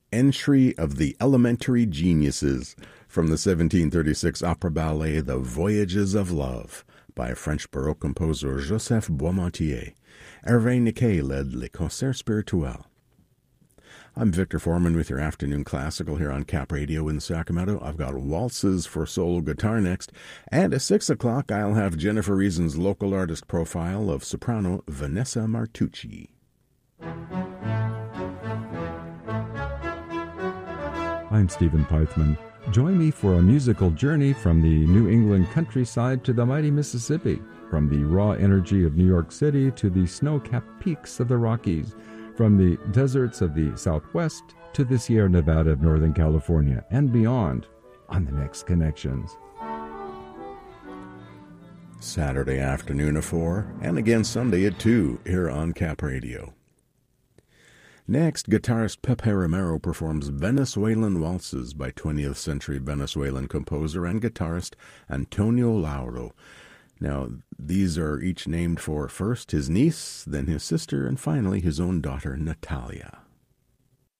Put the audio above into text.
Entry of the Elementary Geniuses from the 1736 opera ballet The Voyages of Love by French Baroque composer Joseph Boismontier. Hervé Niquet led Les Concerts Spirituels. I'm Victor Foreman with your afternoon classical here on Cap Radio in Sacramento. I've got waltzes for solo guitar next, and at 6 o'clock I'll have Jennifer Reason's local artist profile of soprano Vanessa Martucci. I'm Stephen Pythman. Join me for a musical journey from the New England countryside to the mighty Mississippi, from the raw energy of New York City to the snow-capped peaks of the Rockies, from the deserts of the Southwest to the Sierra Nevada of Northern California and beyond on the next Connections. Saturday afternoon at 4 and again Sunday at 2 here on Cap Radio. Next, guitarist Pepe Romero performs Venezuelan Waltzes by 20th century Venezuelan composer and guitarist Antonio Lauro. Now, these are each named for first his niece, then his sister, and finally his own daughter, Natalia.